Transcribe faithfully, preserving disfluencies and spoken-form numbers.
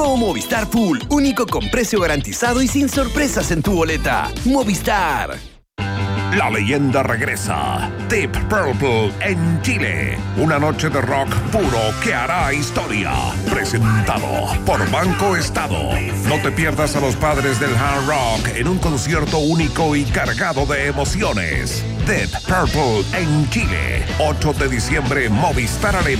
Nuevo Movistar Full, único con precio garantizado y sin sorpresas en tu boleta. Movistar. La leyenda regresa. Deep Purple en Chile. Una noche de rock puro que hará historia. Presentado por Banco Estado. No te pierdas a los padres del hard rock en un concierto único y cargado de emociones. Deep Purple en Chile. ocho de diciembre, Movistar Arena.